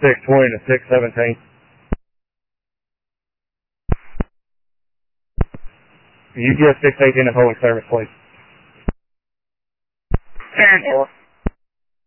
620 to 617. UPS 618 in public service, please. 10-4.